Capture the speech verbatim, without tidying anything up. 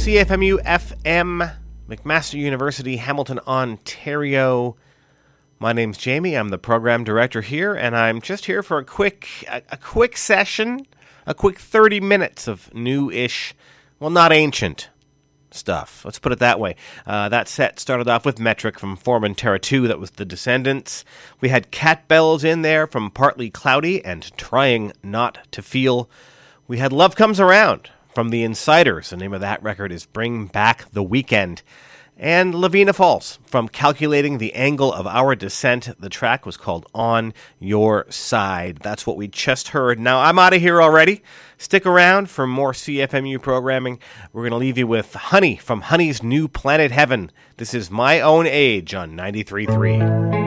C F M U F M, McMaster University, Hamilton, Ontario. My name's Jamie. I'm the program director here, and I'm just here for a quick, a, a quick session, a quick thirty minutes of new-ish, well, not ancient stuff. Let's put it that way. Uh, that set started off with Metric from Formentera two. That was The Descendants. We had Cat Bells in there from Partly Cloudy and Trying Not to Feel. We had Love Comes Around from The Insiders. The name of that record is Bring Back the Weekend. And Lavina Falls from Calculating the Angle of Our Descent. The track was called On Your Side. That's what we just heard. Now, I'm out of here already. Stick around for more C F M U programming. We're going to leave you with Honey from Honey's New Planet Heaven. This is My Own Age on ninety-three point three.